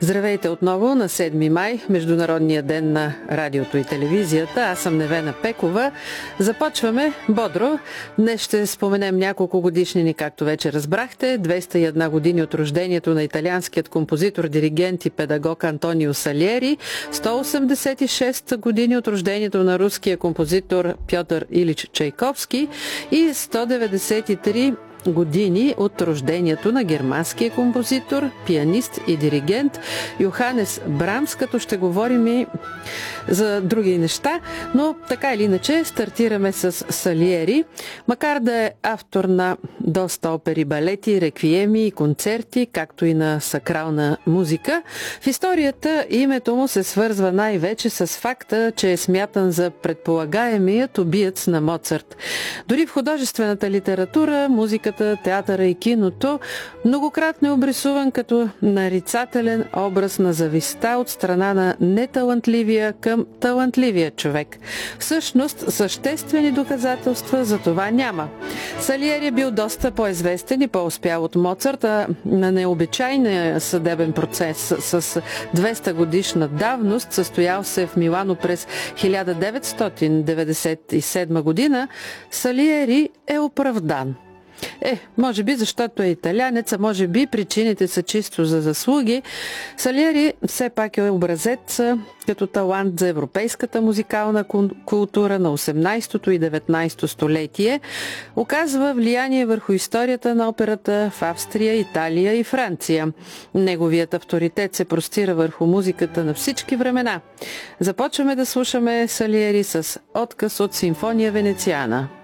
Здравейте отново на 7 май, Международния ден на радиото и телевизията. Аз съм Невена Пекова. Започваме бодро. Днес ще споменем няколко годишнини, както вече разбрахте. 201 години от рождението на италианският композитор, диригент и педагог Антонио Салиери, 186 години от рождението на руския композитор Пьотър Илич Чайковски и 193 години от рождението на германския композитор, пианист и диригент Йоханес Брамс, като ще говорим и за други неща, но така или иначе стартираме с Салиери. Макар да е автор на доста опери, балети, реквиеми и концерти, както и на сакрална музика, в историята името му се свързва най-вече с факта, че е смятан за предполагаемият убиец на Моцарт. Дори в художествената литература, музиката, театъра и киното многократно е обрисуван като нарицателен образ на завистта от страна на неталантливия към талантливия човек. Всъщност, съществени доказателства за това няма. Салиери е бил доста по-известен и по-успял от Моцарт, а на необичайния съдебен процес с 200 годишна давност, състоял се в Милано през 1997 година, Салиери е оправдан. Може би защото е италянец, а може би причините са чисто за заслуги. Салиери все пак е образец като талант за европейската музикална култура на 18-то и 19-то столетие. Оказва влияние върху историята на операта в Австрия, Италия и Франция. Неговият авторитет се простира върху музиката на всички времена. Започваме да слушаме Салиери с откъс от Симфония Венециана.